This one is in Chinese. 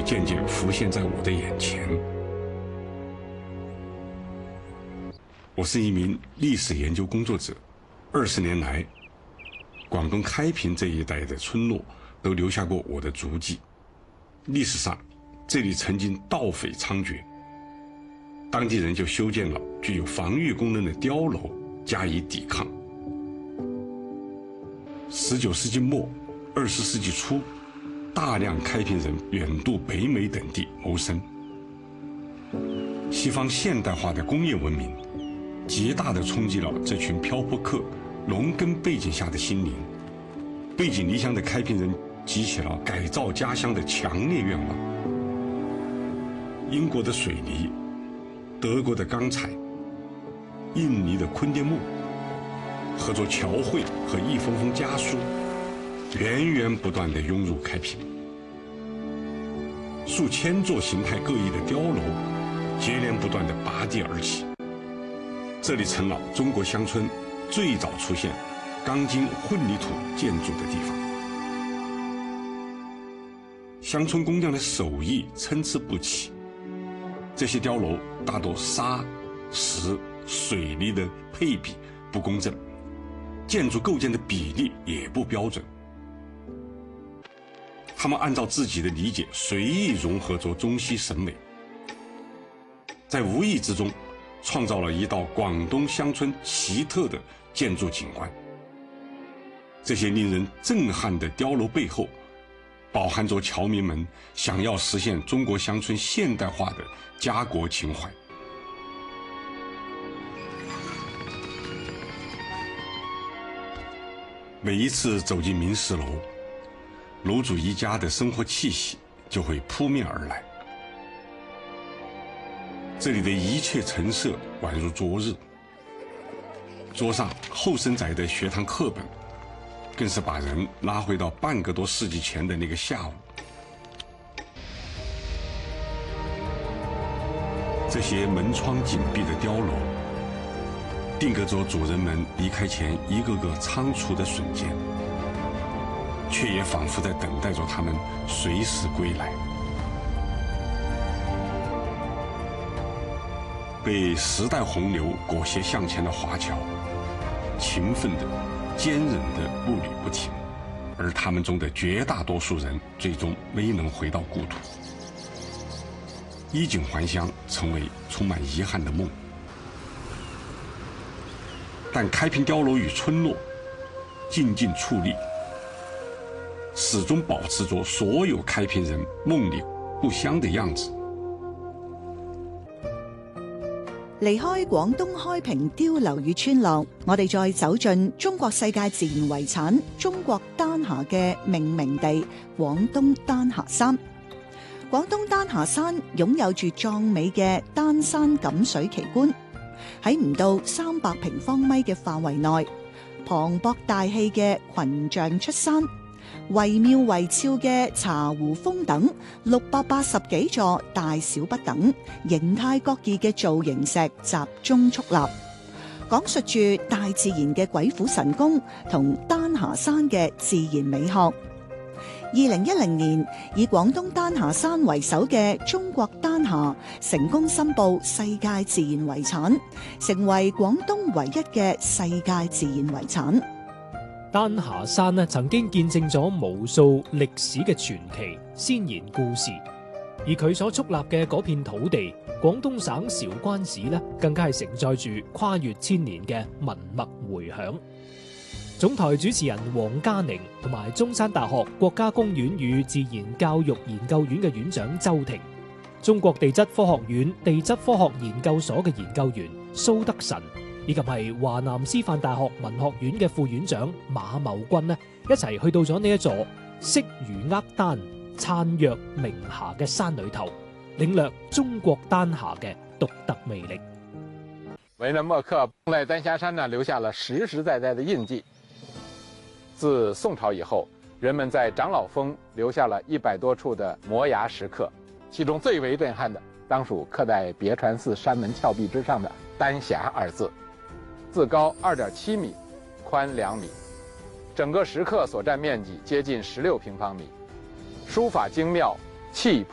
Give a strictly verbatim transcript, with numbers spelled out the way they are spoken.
渐渐浮现在我的眼前。我是一名历史研究工作者，二十年来，广东开平这一带的村落都留下过我的足迹。历史上，这里曾经盗匪猖獗，当地人就修建了具有防御功能的碉楼加以抵抗。十九世纪末、二十世纪初，大量开平人远渡北美等地谋生。西方现代化的工业文明极大地冲击了这群漂泊客农耕背景下的心灵，背井离乡的开平人激起了改造家乡的强烈愿望。英国的水泥、德国的钢材、印尼的昆甸木，合作侨汇和一封封家书，源源不断地涌入开平。数千座形态各异的碉楼接连不断地拔地而起，这里成了中国乡村最早出现钢筋混凝土建筑的地方。乡村工匠的手艺参差不齐，这些碉楼大多沙、石、水泥的配比不公正，建筑构件的比例也不标准。他们按照自己的理解随意融合着中西审美，在无意之中创造了一道广东乡村奇特的建筑景观。这些令人震撼的碉楼背后，饱含着侨民们想要实现中国乡村现代化的家国情怀。每一次走进明石楼，楼主一家的生活气息就会扑面而来。这里的一切陈设宛如昨日，桌上后生仔的学堂课本更是把人拉回到半个多世纪前的那个下午。这些门窗紧闭的碉楼，定格着主人们离开前一个个仓促的瞬间，却也仿佛在等待着他们随时归来。被时代洪流裹挟向前的华侨，勤奋的、坚韧的步履不停，而他们中的绝大多数人最终没能回到故土，衣锦还乡成为充满遗憾的梦。但开平碉楼与村落静静矗立，始终保持着所有开平人梦里故乡的样子。 離開廣東開平碉樓與村落，我哋再走進中國世界自然遺產中國丹霞嘅命名地廣東丹霞山。廣東丹霞山擁有住壯美嘅丹山錦水奇觀，喺唔到三百平方米嘅範圍內，磅礴大氣嘅群像出山，惟妙惟肖嘅茶壺峰等六百八十幾座大小不等、形態各異嘅造型石集中矗立，講述住大自然嘅鬼斧神工同丹霞山嘅自然美學。二零一零年，以廣東丹霞山為首嘅中國丹霞成功申報世界自然遺產，成為廣東唯一嘅世界自然遺產。 丹霞山呢，曾經見證咗無數歷史嘅傳奇、先賢故事，而佢所矗立嘅嗰片土地，廣東省韶關市呢，更加係承載住跨越千年嘅文脈迴響。總台主持人黃嘉寧同埋中山大學國家公園與自然教育研究院嘅院長周庭，中國地質科學院地質科學研究所嘅研究員蘇德臣，以及係華南師範大學文學院嘅副院長馬茂軍呢，一齊去到咗呢一座色如厄丹、燦若明霞嘅山裏頭，領略中國丹霞嘅獨特魅力。 文人墨客在丹霞山呢留下了實實在在的印記。自宋朝以後，人們在長老峰留下了一百多處的摩崖石刻，其中最為震撼的，當屬刻在別傳寺山門峭壁之上的“丹霞”二字，字高二點七米，寬兩米，整個石刻所佔面積接近十六平方米，書法精妙，氣